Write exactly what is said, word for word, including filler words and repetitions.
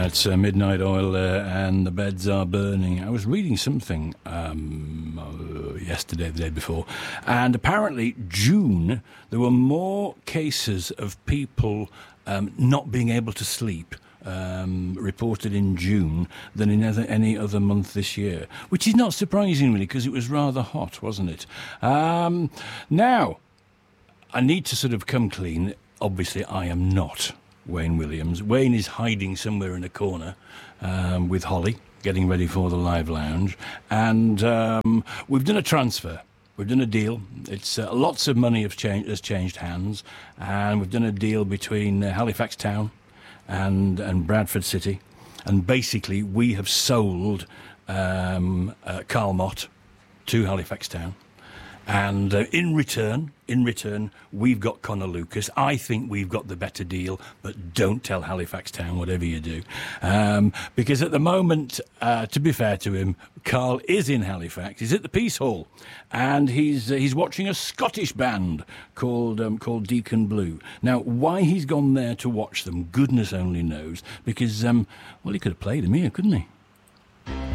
That's uh, Midnight Oil uh, and The Beds Are Burning. I was reading something um, uh, yesterday, the day before, and apparently June, there were more cases of people um, not being able to sleep um, reported in June than in other, any other month this year, which is not surprising really because it was rather hot, wasn't it? Um, now, I need to sort of come clean. Obviously, I am not Wayne Williams. Wayne is hiding somewhere in a corner um, with Holly, getting ready for the live lounge. And um, we've done a transfer. We've done a deal. It's uh, lots of money has changed, has changed hands. And we've done a deal between uh, Halifax Town and, and Bradford City. And basically, we have sold um, uh, Carl Mott to Halifax Town. And uh, in return, in return, we've got Connor Lucas. I think we've got the better deal, but don't tell Halifax Town whatever you do. Um, because at the moment, uh, to be fair to him, Carl is in Halifax. He's at the Peace Hall, and he's uh, he's watching a Scottish band called um, called Deacon Blue. Now, why he's gone there to watch them, goodness only knows. Because, um, well, he could have played them here, couldn't he?